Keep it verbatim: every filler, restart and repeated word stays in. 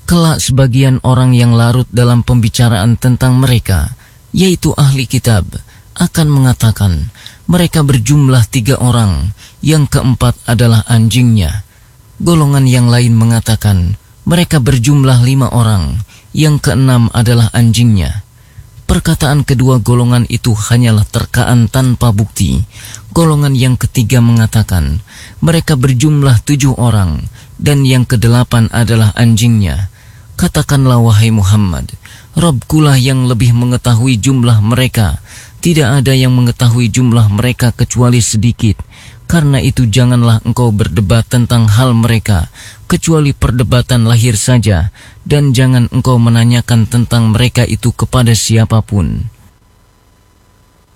Kelak sebagian orang yang larut dalam pembicaraan tentang mereka, yaitu ahli kitab, akan mengatakan, mereka berjumlah tiga orang, yang keempat adalah anjingnya. Golongan yang lain mengatakan, mereka berjumlah lima orang, yang keenam adalah anjingnya. Perkataan kedua golongan itu hanyalah terkaan tanpa bukti. Golongan yang ketiga mengatakan, mereka berjumlah tujuh orang, dan yang kedelapan adalah anjingnya. Katakanlah wahai Muhammad, Rabbkulah yang lebih mengetahui jumlah mereka. Tidak ada yang mengetahui jumlah mereka kecuali sedikit. Karena itu janganlah engkau berdebat tentang hal mereka, kecuali perdebatan lahir saja, dan jangan engkau menanyakan tentang mereka itu kepada siapapun.